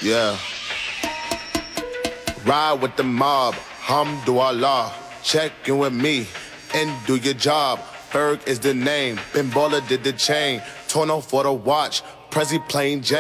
Yeah. Ride with the mob, hamdulillah. Check in with me and do your job. Ferg is the name, Ben Baller did the chain. Tono for the watch, Prezi plain Jane.